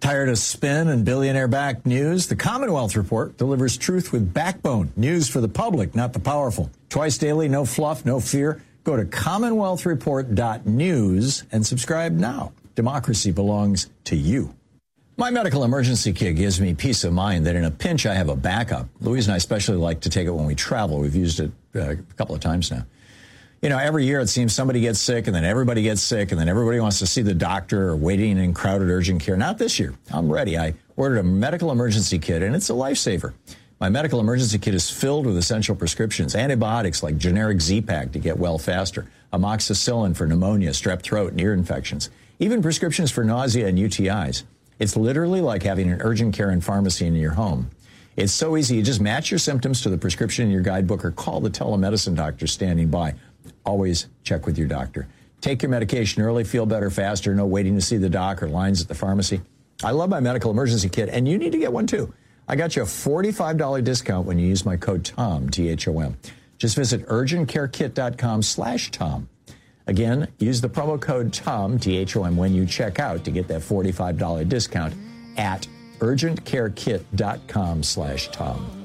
Tired of spin and billionaire-backed news? The Commonwealth Report delivers truth with backbone. News for the public, not the powerful. Twice daily, no fluff, no fear. Go to commonwealthreport.news and subscribe now. Democracy belongs to you. My medical emergency kit gives me peace of mind that in a pinch I have a backup. Louise and I especially like to take it when we travel. We've used it a couple of times now. You know, every year it seems somebody gets sick, and then everybody gets sick, and then everybody wants to see the doctor or waiting in crowded urgent care. Not this year. I'm ready. I ordered a medical emergency kit, and it's a lifesaver. My medical emergency kit is filled with essential prescriptions, antibiotics like generic Z-Pak to get well faster, amoxicillin for pneumonia, strep throat, and ear infections, even prescriptions for nausea and UTIs. It's literally like having an urgent care and pharmacy in your home. It's so easy. You just match your symptoms to the prescription in your guidebook or call the telemedicine doctor standing by. Always check with your doctor. Take your medication early, feel better faster, no waiting to see the doc or lines at the pharmacy. I love my medical emergency kit, and you need to get one too. I got you a $45 discount when you use my code TOM, T-H-O-M. Just visit urgentcarekit.com/Tom. Again, use the promo code TOM, T-H-O-M, when you check out to get that $45 discount at urgentcarekit.com/Tom.